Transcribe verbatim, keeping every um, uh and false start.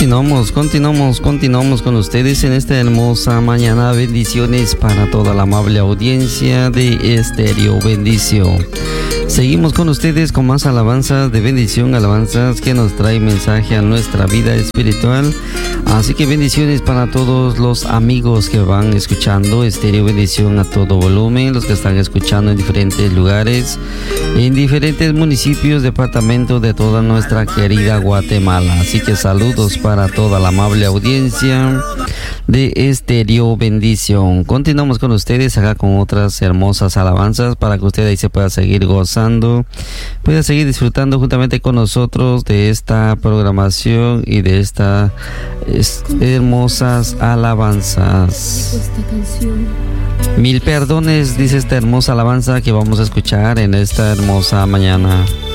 continuamos, continuamos, continuamos con ustedes en esta hermosa mañana. Bendiciones para toda la amable audiencia de Estéreo Bendición. Seguimos con ustedes con más alabanzas de bendición, alabanzas que nos trae mensaje a nuestra vida espiritual. Así que bendiciones para todos los amigos que van escuchando Estéreo Bendición a todo volumen, los que están escuchando en diferentes lugares, en diferentes municipios, departamentos de toda nuestra querida Guatemala. Así que saludos para toda la amable audiencia de Estéreo Bendición. Continuamos con ustedes acá con otras hermosas alabanzas para que usted ahí se pueda seguir gozando, pueda seguir disfrutando juntamente con nosotros de esta programación y de estas hermosas alabanzas. Mil perdones, dice esta hermosa alabanza que vamos a escuchar en esta hermosa mañana.